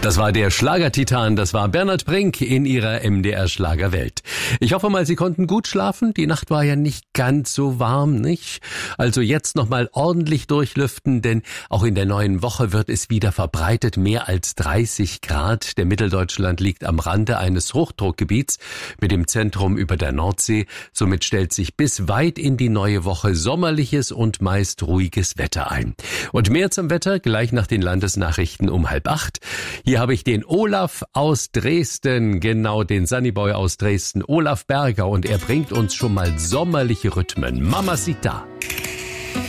Das war der Schlagertitan, das war Bernhard Brink in ihrer MDR-Schlagerwelt. Ich hoffe mal, Sie konnten gut schlafen. Die Nacht war ja nicht ganz so warm, nicht? Also jetzt nochmal ordentlich durchlüften, denn auch in der neuen Woche wird es wieder verbreitet mehr als 30 Grad. Der Mitteldeutschland liegt am Rande eines Hochdruckgebiets mit dem Zentrum über der Nordsee. Somit stellt sich bis weit in die neue Woche sommerliches und meist ruhiges Wetter ein. Und mehr zum Wetter gleich nach den Landesnachrichten um 7:30. Hier habe ich den Olaf aus Dresden, genau den Sunnyboy aus Dresden, Olaf Berger, und er bringt uns schon mal sommerliche Rhythmen. Mamacita.